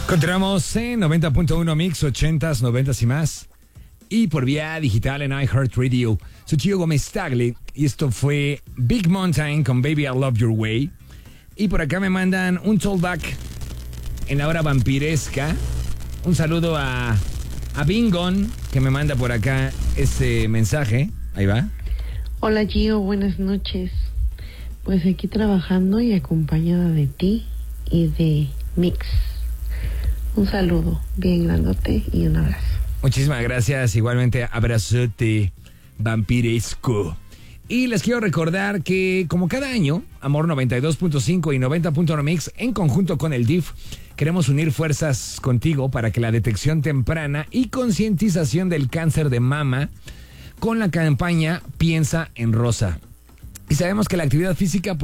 Continuamos en 90.1 Mix, 80s, 90s y más. Y por vía digital en iHeartRadio. Soy Gio Gómez Tagle y esto fue Big Mountain con Baby I Love Your Way. Y por acá me mandan un tollback en la hora vampiresca. Un saludo a Bingon, que me manda por acá este mensaje. Ahí va. Hola Gio, buenas noches. Pues aquí trabajando y acompañada de ti y de Mix. Un saludo bien grandote y un abrazo. Muchísimas gracias, igualmente abrazote vampiresco. Y les quiero recordar que, como cada año, Amor 92.5 y 90.1 Mix, en conjunto con el DIF, queremos unir fuerzas contigo para que la detección temprana y concientización del cáncer de mama con la campaña Piensa en Rosa. Y sabemos que la actividad física